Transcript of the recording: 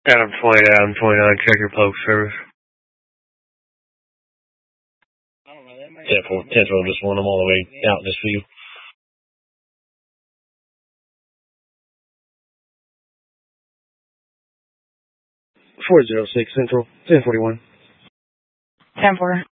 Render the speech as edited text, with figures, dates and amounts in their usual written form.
Adam 20 to Adam 29, check your post service. 10-4, just want them all the way out this view. 406 Central, 1041. 10-4.